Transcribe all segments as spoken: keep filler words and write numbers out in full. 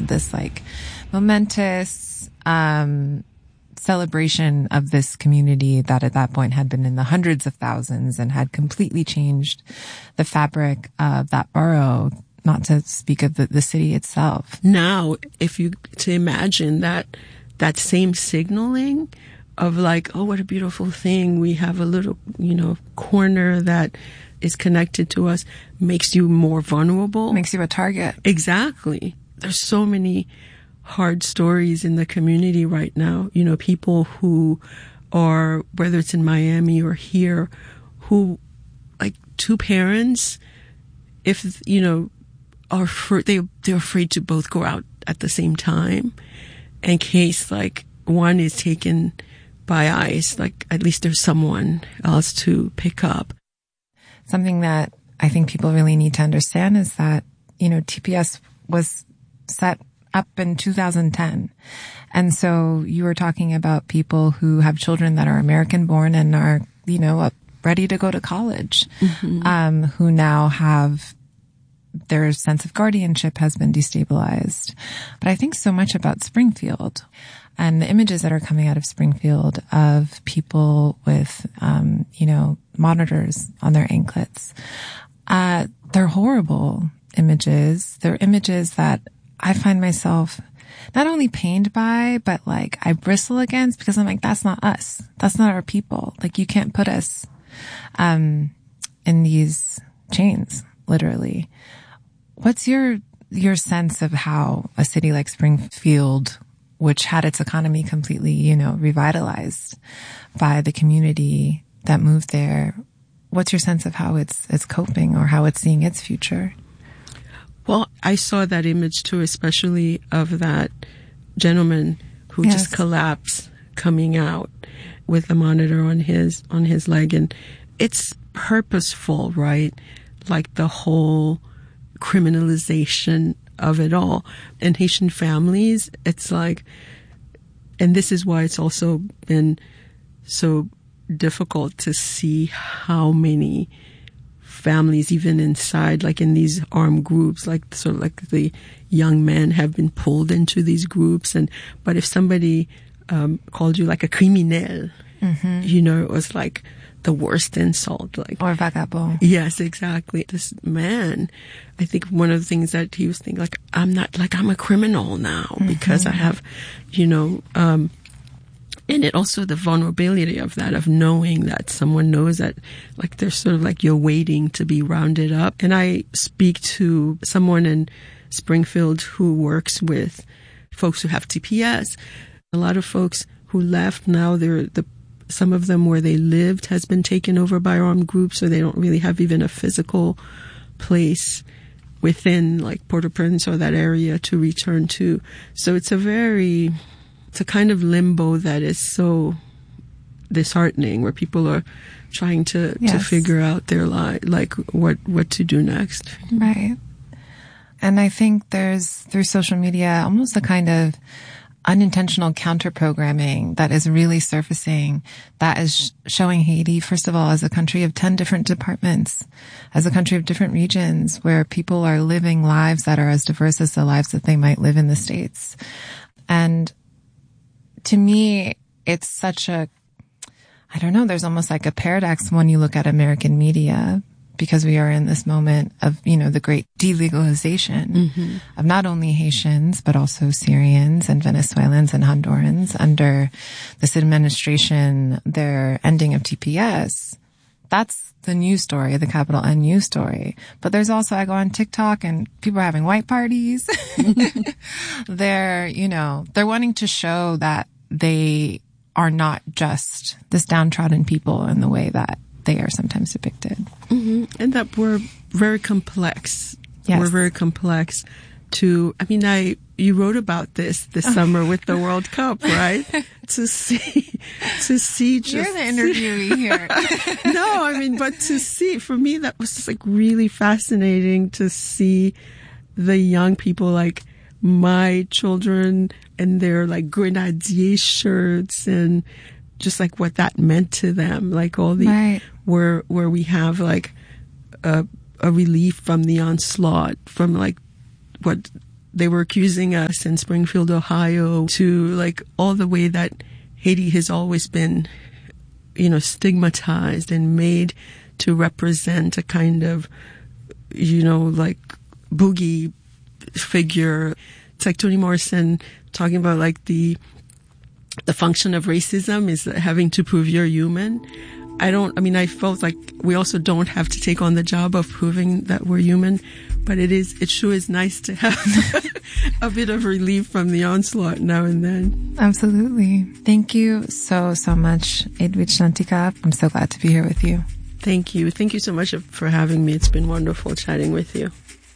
this like momentous, um, celebration of this community that at that point had been in the hundreds of thousands and had completely changed the fabric of that borough, not to speak of the, the city itself. Now, if you to imagine that that same signaling of like, oh, what a beautiful thing, we have a little, you know, corner that is connected to us, makes you more vulnerable. Makes you a target. Exactly. There's so many hard stories in the community right now. You know, people who are, whether it's in Miami or here, who, like, two parents, if, you know, are for, they, they're afraid to both go out at the same time in case, like, one is taken by ICE, like, at least there's someone else to pick up. Something that I think people really need to understand is that, you know, T P S was set up in two thousand ten. And so you were talking about people who have children that are American born and are, you know, up, ready to go to college, mm-hmm. um, who now have their sense of guardianship has been destabilized. But I think so much about Springfield and the images that are coming out of Springfield of people with, um, you know, monitors on their anklets. Uh, they're horrible images. They're images that I find myself not only pained by, but like I bristle against because I'm like, that's not us. That's not our people. Like you can't put us, um, in these chains, literally. What's your, your sense of how a city like Springfield, which had its economy completely, you know, revitalized by the community that moved there, what's your sense of how it's, it's coping or how it's seeing its future? Well, I saw that image too, especially of that gentleman who yes. just collapsed coming out with a monitor on his, on his leg. And it's purposeful, right? Like the whole criminalization of it all. And Haitian families, it's like, and this is why it's also been so difficult to see how many families, even inside, like in these armed groups, like sort of like the young men have been pulled into these groups. And, but if somebody, um, called you like a criminel, mm-hmm. you know, it was like the worst insult, like. Or vagabond. Yes, exactly. This man, I think one of the things that he was thinking, like, I'm not, like, I'm a criminal now mm-hmm. because I have, you know, um, and it also the vulnerability of that, of knowing that someone knows that, like, they're sort of like you're waiting to be rounded up. And I speak to someone in Springfield who works with folks who have T P S. A lot of folks who left now, they're the, some of them where they lived has been taken over by armed groups, so they don't really have even a physical place within, like, Port-au-Prince or that area to return to. So it's a very, it's a kind of limbo that is so disheartening, where people are trying to, yes. to figure out their life, like what, what to do next. Right. And I think there's, through social media, almost a kind of unintentional counter-programming that is really surfacing, that is sh- showing Haiti, first of all, as a country of ten different departments, as a country of different regions, where people are living lives that are as diverse as the lives that they might live in the States. And to me, it's such a, I don't know, there's almost like a paradox when you look at American media, because we are in this moment of, you know, the great delegalization mm-hmm. of not only Haitians, but also Syrians and Venezuelans and Hondurans under this administration, their ending of T P S. That's the news story, the capital N news story. But there's also, I go on TikTok and people are having white parties. They're, you know, they're wanting to show that they are not just this downtrodden people in the way that they are sometimes depicted. Mm-hmm. And that we're very complex. Yes. We're very complex to, I mean, I, you wrote about this this oh. summer with the World Cup, right? to see, to see just. You're the interviewee here. No, I mean, but to see, for me, that was just like really fascinating to see the young people, like my children and their like grenadier shirts and just like what that meant to them, like all the, right. where, where we have like a, a relief from the onslaught, from like what they were accusing us in Springfield, Ohio, to like all the way that Haiti has always been, you know, stigmatized and made to represent a kind of, you know, like boogie figure. It's like Toni Morrison talking about like the the function of racism is having to prove you're human. I don't, I mean, I felt like we also don't have to take on the job of proving that we're human, but it is, it sure is nice to have a bit of relief from the onslaught now and then. Absolutely. Thank you so, so much, Edwidge Danticat. I'm so glad to be here with you. Thank you. Thank you so much for having me. It's been wonderful chatting with you.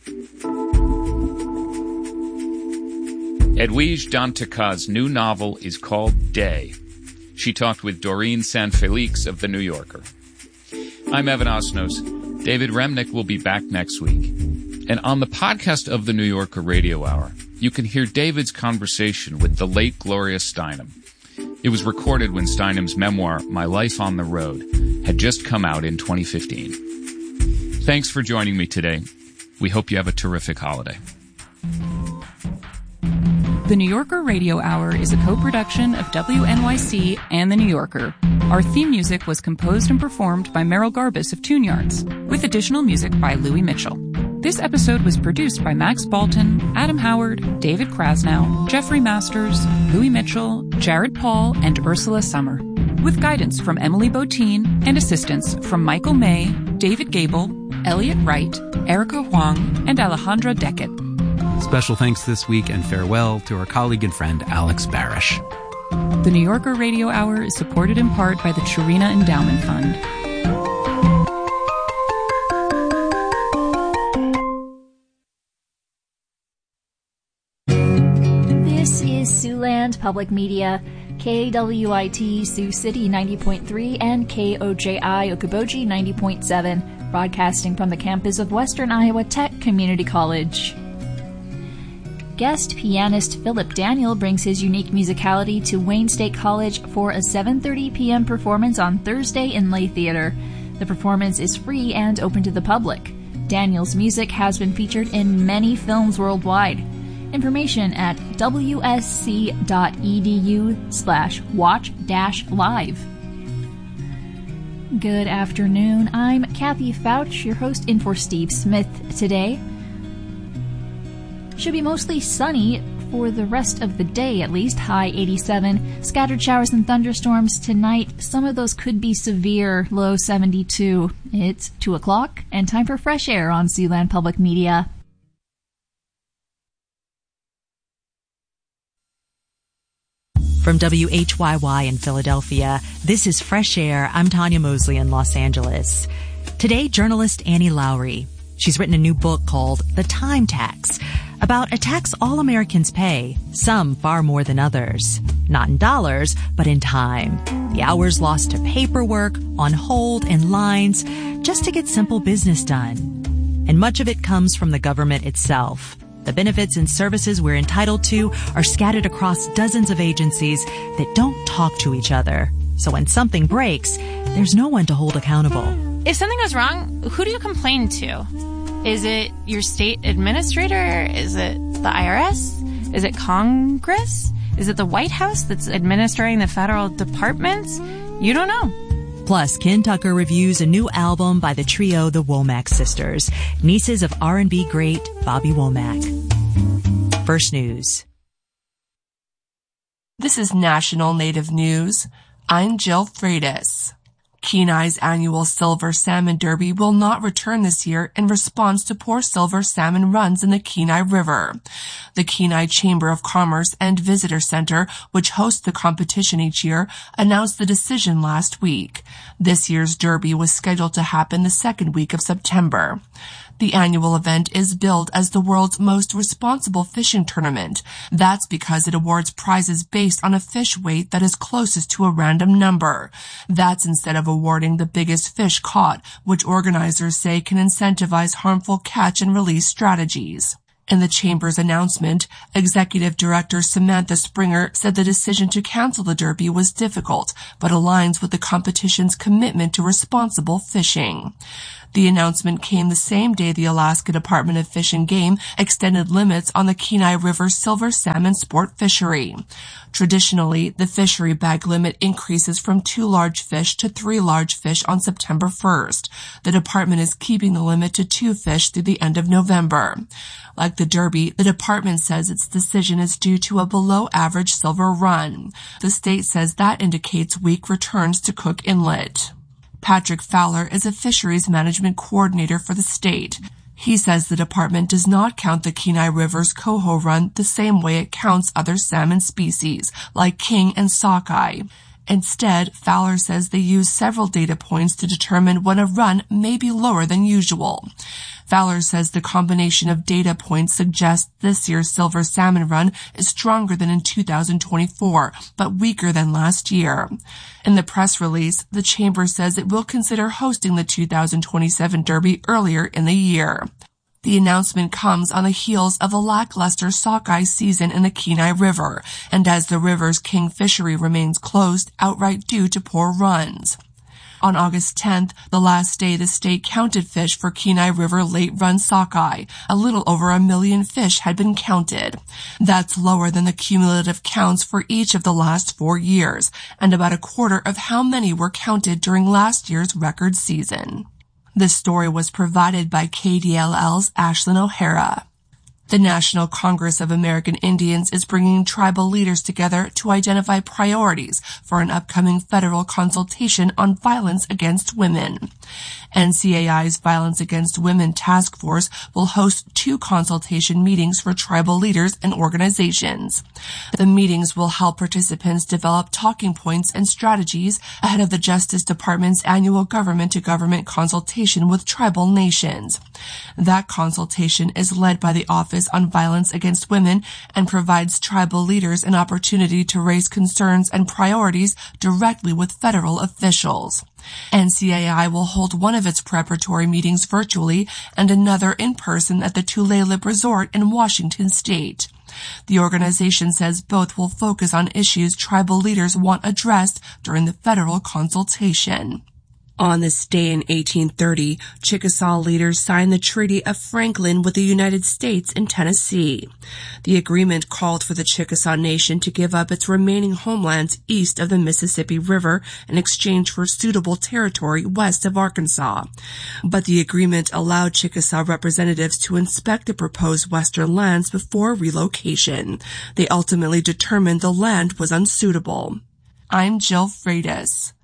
Edwidge Danticat's new novel is called Day. She talked with Doreen Sanfelix of The New Yorker. I'm Evan Osnos. David Remnick will be back next week. And on the podcast of The New Yorker Radio Hour, you can hear David's conversation with the late Gloria Steinem. It was recorded when Steinem's memoir, My Life on the Road, had just come out in twenty fifteen. Thanks for joining me today. We hope you have a terrific holiday. The New Yorker Radio Hour is a co-production of W N Y C and The New Yorker. Our theme music was composed and performed by Merrill Garbus of Tune Yards, with additional music by Louis Mitchell. This episode was produced by Max Balton, Adam Howard, David Krasnow, Jeffrey Masters, Louis Mitchell, Jared Paul, and Ursula Summer, with guidance from Emily Botine and assistance from Michael May, David Gable, Elliot Wright, Erica Huang, and Alejandra Deckett. Special thanks this week and farewell to our colleague and friend Alex Barish. The New Yorker Radio Hour is supported in part by the Churina Endowment Fund. This is Siouxland Public Media, K W I T Sioux City ninety point three and K O J I Okoboji ninety point seven, broadcasting from the campus of Western Iowa Tech Community College. Guest pianist Philip Daniel brings his unique musicality to Wayne State College for a seven thirty p.m. performance on Thursday in Lay Theater. The performance is free and open to the public. Daniel's music has been featured in many films worldwide. Information at w s c dot e d u slash watch dash live. Good afternoon. I'm Kathy Fouch, your host in for Steve Smith today. Should be mostly sunny for the rest of the day, at least. High eighty-seven. Scattered showers and thunderstorms tonight. Some of those could be severe. Low seventy-two. It's two o'clock and time for Fresh Air on Siouxland Public Media. From W H Y Y in Philadelphia, this is Fresh Air. I'm Tanya Mosley in Los Angeles. Today, journalist Annie Lowrey. She's written a new book called The Time Tax, about a tax all Americans pay, some far more than others. Not in dollars, but in time. The hours lost to paperwork, on hold, and lines, just to get simple business done. And much of it comes from the government itself. The benefits and services we're entitled to are scattered across dozens of agencies that don't talk to each other. So when something breaks, there's no one to hold accountable. If something goes wrong, who do you complain to? Is it your state administrator? Is it the I R S? Is it Congress? Is it the White House that's administering the federal departments? You don't know. Plus, Ken Tucker reviews a new album by the trio The Womack Sisters, nieces of R and B great Bobby Womack. First News. This is National Native News. I'm Jill Freitas. Kenai's annual Silver Salmon Derby will not return this year in response to poor silver salmon runs in the Kenai River. The Kenai Chamber of Commerce and Visitor Center, which hosts the competition each year, announced the decision last week. This year's derby was scheduled to happen the second week of September. The annual event is billed as the world's most responsible fishing tournament. That's because it awards prizes based on a fish weight that is closest to a random number. That's instead of awarding the biggest fish caught, which organizers say can incentivize harmful catch and release strategies. In the Chamber's announcement, Executive Director Samantha Springer said the decision to cancel the Derby was difficult, but aligns with the competition's commitment to responsible fishing. The announcement came the same day the Alaska Department of Fish and Game extended limits on the Kenai River silver salmon sport fishery. Traditionally, the fishery bag limit increases from two large fish to three large fish on September first. The department is keeping the limit to two fish through the end of November. Like the Derby, the department says its decision is due to a below-average silver run. The state says that indicates weak returns to Cook Inlet. Patrick Fowler is a fisheries management coordinator for the state. He says the department does not count the Kenai River's coho run the same way it counts other salmon species, like king and sockeye. Instead, Fowler says they use several data points to determine when a run may be lower than usual. Fowler says the combination of data points suggests this year's silver salmon run is stronger than in two thousand twenty-four, but weaker than last year. In the press release, the Chamber says it will consider hosting the two thousand twenty-seven Derby earlier in the year. The announcement comes on the heels of a lackluster sockeye season in the Kenai River, and as the river's king fishery remains closed outright due to poor runs. On August tenth, the last day the state counted fish for Kenai River late-run sockeye, a little over a million fish had been counted. That's lower than the cumulative counts for each of the last four years, and about a quarter of how many were counted during last year's record season. This story was provided by K D L L's Ashlyn O'Hara. The National Congress of American Indians is bringing tribal leaders together to identify priorities for an upcoming federal consultation on violence against women. N C A I's Violence Against Women Task Force will host two consultation meetings for tribal leaders and organizations. The meetings will help participants develop talking points and strategies ahead of the Justice Department's annual government-to-government consultation with tribal nations. That consultation is led by the Office on Violence Against Women and provides tribal leaders an opportunity to raise concerns and priorities directly with federal officials. N C A I will hold one of its preparatory meetings virtually and another in person at the Tulalip Resort in Washington State. The organization says both will focus on issues tribal leaders want addressed during the federal consultation. On this day in eighteen thirty, Chickasaw leaders signed the Treaty of Franklin with the United States in Tennessee. The agreement called for the Chickasaw Nation to give up its remaining homelands east of the Mississippi River in exchange for suitable territory west of Arkansas. But the agreement allowed Chickasaw representatives to inspect the proposed western lands before relocation. They ultimately determined the land was unsuitable. I'm Jill Freitas.